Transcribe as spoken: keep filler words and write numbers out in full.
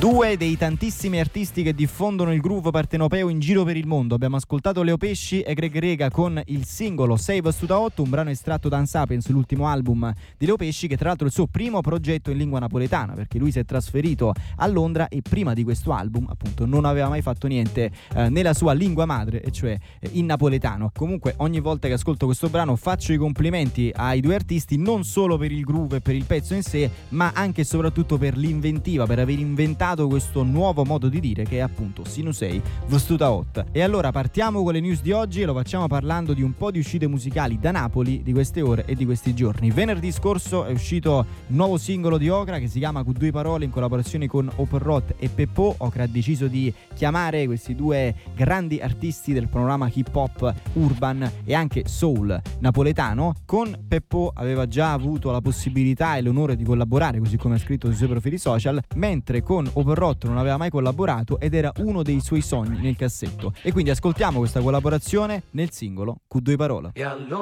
Due dei tantissimi artisti che diffondono il groove partenopeo in giro per il mondo. Abbiamo ascoltato Leo Pesci e Greg Rega con il singolo Save Us to the Hot, un brano estratto da Unsapiens, l'ultimo album di Leo Pesci, che tra l'altro è il suo primo progetto in lingua napoletana, perché lui si è trasferito a Londra e prima di questo album appunto non aveva mai fatto niente eh, nella sua lingua madre, e cioè eh, in napoletano. Comunque ogni volta che ascolto questo brano faccio i complimenti ai due artisti, non solo per il groove e per il pezzo in sé, ma anche e soprattutto per l'inventiva, per aver inventato questo nuovo modo di dire che è appunto Sinusei Vestuta Hot. E allora partiamo con le news di oggi e lo facciamo parlando di un po' di uscite musicali da Napoli di queste ore e di questi giorni. Venerdì scorso è uscito un nuovo singolo di Okra che si chiama Cu Due Parole, in collaborazione con Open Rot e Peppo. Okra ha deciso di chiamare questi due grandi artisti del panorama hip hop, urban e anche soul napoletano. Con Peppo aveva già avuto la possibilità e l'onore di collaborare, così come ha scritto sui suoi profili social, mentre con Open Rot non aveva mai collaborato ed era uno dei suoi sogni nel cassetto. E quindi ascoltiamo questa collaborazione nel singolo Cu Due Parole. E allora